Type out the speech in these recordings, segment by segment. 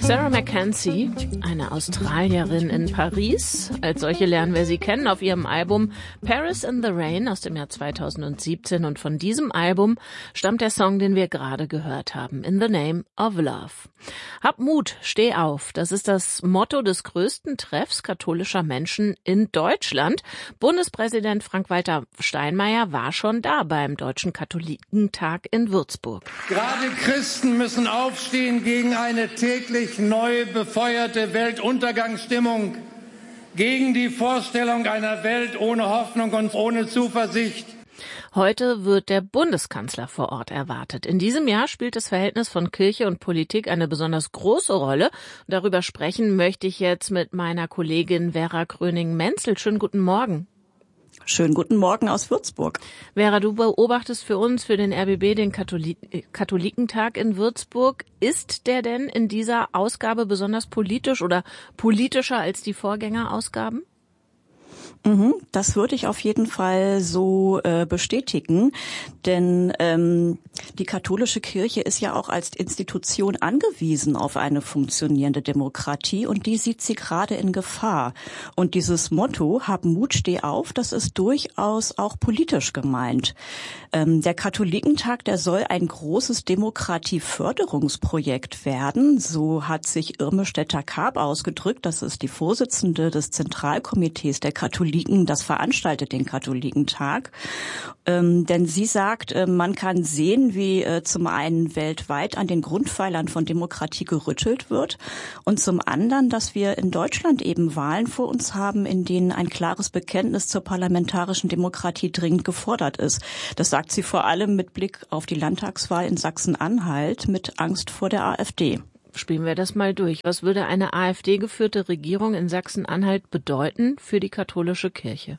Sarah Mackenzie, eine Australierin in Paris. Als solche lernen wir sie kennen auf ihrem Album Paris in the Rain aus dem Jahr 2017. Und von diesem Album stammt der Song, den wir gerade gehört haben, In the Name of Love. Hab Mut, steh auf. Das ist das Motto des größten Treffs katholischer Menschen in Deutschland. Bundespräsident Frank-Walter Steinmeier war schon da beim Deutschen Katholikentag in Würzburg. Gerade Christen müssen aufstehen gegen eine täglich neu befeuerte Weltuntergangsstimmung, gegen die Vorstellung einer Welt ohne Hoffnung und ohne Zuversicht. Heute wird der Bundeskanzler vor Ort erwartet. In diesem Jahr spielt das Verhältnis von Kirche und Politik eine besonders große Rolle. Darüber sprechen möchte ich jetzt mit meiner Kollegin Vera Gröning-Menzel. Schönen guten Morgen. Schönen guten Morgen aus Würzburg. Vera, du beobachtest für uns, für den RBB, den Katholikentag in Würzburg. Ist der denn in dieser Ausgabe besonders politisch oder politischer als die Vorgängerausgaben? Das würde ich auf jeden Fall so bestätigen, denn die katholische Kirche ist ja auch als Institution angewiesen auf eine funktionierende Demokratie und die sieht sie gerade in Gefahr. Und dieses Motto, hab Mut, steh auf, das ist durchaus auch politisch gemeint. Der Katholikentag, der soll ein großes Demokratieförderungsprojekt werden, so hat sich Irme Stetter-Karp ausgedrückt, das ist die Vorsitzende des Zentralkomitees der Katholiken, das veranstaltet den Katholikentag. Denn sie sagt, man kann sehen, wie zum einen weltweit an den Grundpfeilern von Demokratie gerüttelt wird und zum anderen, dass wir in Deutschland eben Wahlen vor uns haben, in denen ein klares Bekenntnis zur parlamentarischen Demokratie dringend gefordert ist. Das sagt sie vor allem mit Blick auf die Landtagswahl in Sachsen-Anhalt mit Angst vor der AfD. Spielen wir das mal durch. Was würde eine AfD-geführte Regierung in Sachsen-Anhalt bedeuten für die katholische Kirche?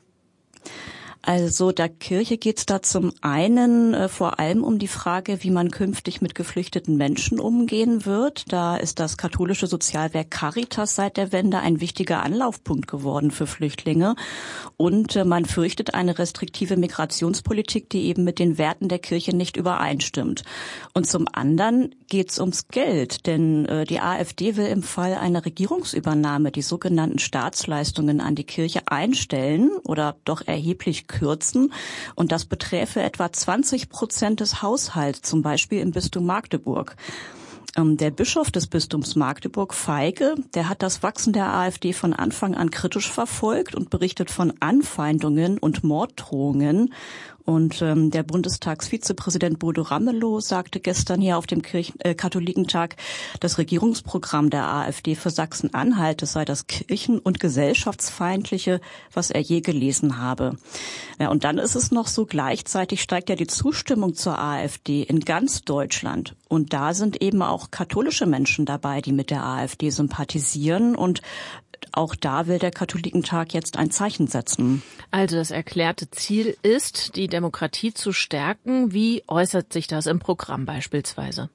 Also der Kirche geht es da zum einen vor allem um die Frage, wie man künftig mit geflüchteten Menschen umgehen wird. Da ist das katholische Sozialwerk Caritas seit der Wende ein wichtiger Anlaufpunkt geworden für Flüchtlinge. Und man fürchtet eine restriktive Migrationspolitik, die eben mit den Werten der Kirche nicht übereinstimmt. Und zum anderen geht es ums Geld, denn die AfD will im Fall einer Regierungsübernahme die sogenannten Staatsleistungen an die Kirche einstellen oder doch erheblich kürzen. Und das beträfe etwa 20% des Haushalts, zum Beispiel im Bistum Magdeburg. Der Bischof des Bistums Magdeburg, Feige, der hat das Wachsen der AfD von Anfang an kritisch verfolgt und berichtet von Anfeindungen und Morddrohungen. Und der Bundestagsvizepräsident Bodo Ramelow sagte gestern hier auf dem Katholikentag, das Regierungsprogramm der AfD für Sachsen-Anhalt, das sei das kirchen- und gesellschaftsfeindliche, was er je gelesen habe. Ja, und dann ist es noch so, gleichzeitig steigt ja die Zustimmung zur AfD in ganz Deutschland. Und da sind eben auch katholische Menschen dabei, die mit der AfD sympathisieren. Und auch da will der Katholikentag jetzt ein Zeichen setzen. Also das erklärte Ziel ist, die Demokratie zu stärken. Wie äußert sich das im Programm beispielsweise?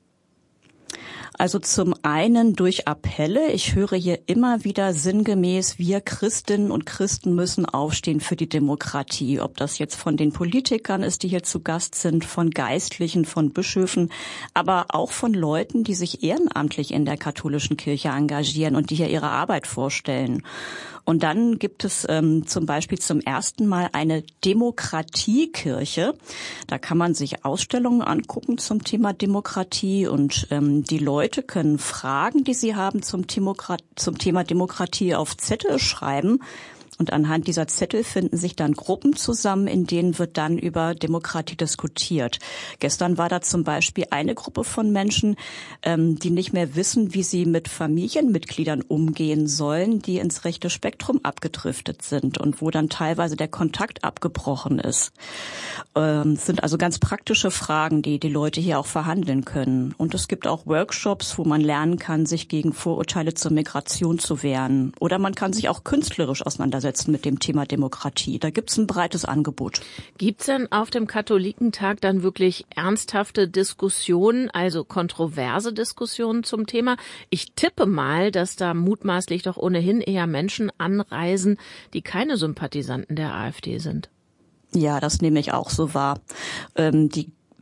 Also zum einen durch Appelle. Ich höre hier immer wieder sinngemäß, wir Christinnen und Christen müssen aufstehen für die Demokratie. Ob das jetzt von den Politikern ist, die hier zu Gast sind, von Geistlichen, von Bischöfen, aber auch von Leuten, die sich ehrenamtlich in der katholischen Kirche engagieren und die hier ihre Arbeit vorstellen. Und dann gibt es zum Beispiel zum ersten Mal eine Demokratiekirche. Da kann man sich Ausstellungen angucken zum Thema Demokratie und die Leute können Fragen, die sie haben zum Thema Demokratie auf Zettel schreiben. Und anhand dieser Zettel finden sich dann Gruppen zusammen, in denen wird dann über Demokratie diskutiert. Gestern war da zum Beispiel eine Gruppe von Menschen, die nicht mehr wissen, wie sie mit Familienmitgliedern umgehen sollen, die ins rechte Spektrum abgedriftet sind und wo dann teilweise der Kontakt abgebrochen ist. Es sind also ganz praktische Fragen, die die Leute hier auch verhandeln können. Und es gibt auch Workshops, wo man lernen kann, sich gegen Vorurteile zur Migration zu wehren. Oder man kann sich auch künstlerisch auseinandersetzen mit dem Thema Demokratie. Da gibt es ein breites Angebot. Gibt es denn auf dem Katholikentag dann wirklich ernsthafte Diskussionen, also kontroverse Diskussionen zum Thema? Ich tippe mal, dass da mutmaßlich doch ohnehin eher Menschen anreisen, die keine Sympathisanten der AfD sind. Ja, das nehme ich auch so wahr. Die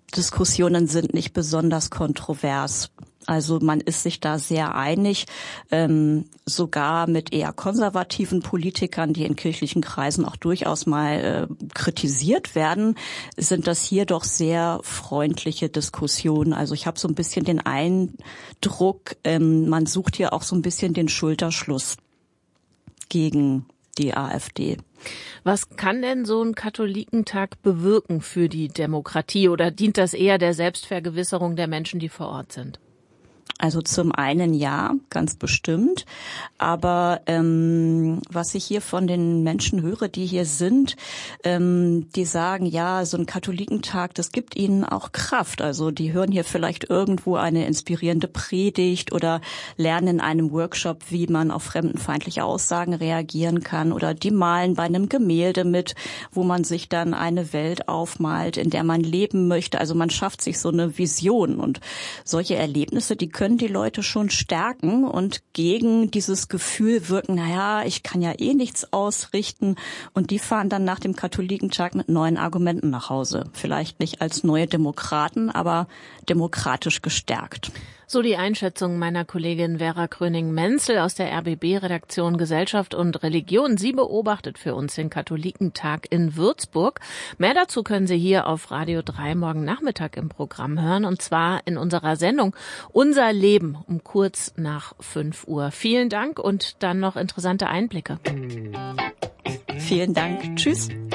Diskussionen sind nicht besonders kontrovers. Also man ist sich da sehr einig, sogar mit eher konservativen Politikern, die in kirchlichen Kreisen auch durchaus mal kritisiert werden, sind das hier doch sehr freundliche Diskussionen. Also ich habe so ein bisschen den Eindruck, man sucht hier auch so ein bisschen den Schulterschluss gegen die AfD. Was kann denn so ein Katholikentag bewirken für die Demokratie oder dient das eher der Selbstvergewisserung der Menschen, die vor Ort sind? Also zum einen ja, ganz bestimmt. Aber was ich hier von den Menschen höre, die hier sind, die sagen, ja, so ein Katholikentag, das gibt ihnen auch Kraft. Also die hören hier vielleicht irgendwo eine inspirierende Predigt oder lernen in einem Workshop, wie man auf fremdenfeindliche Aussagen reagieren kann. Oder die malen bei einem Gemälde mit, wo man sich dann eine Welt aufmalt, in der man leben möchte. Also man schafft sich so eine Vision. Und solche Erlebnisse, die können die Leute schon stärken und gegen dieses Gefühl wirken, naja, ich kann ja eh nichts ausrichten, und die fahren dann nach dem Katholikentag mit neuen Argumenten nach Hause. Vielleicht nicht als neue Demokraten, aber demokratisch gestärkt. So die Einschätzung meiner Kollegin Vera Kröning-Menzel aus der RBB-Redaktion Gesellschaft und Religion. Sie beobachtet für uns den Katholikentag in Würzburg. Mehr dazu können Sie hier auf Radio 3 morgen Nachmittag im Programm hören, und zwar in unserer Sendung Unser Leben um kurz nach 5 Uhr. Vielen Dank und dann noch interessante Einblicke. Vielen Dank. Tschüss.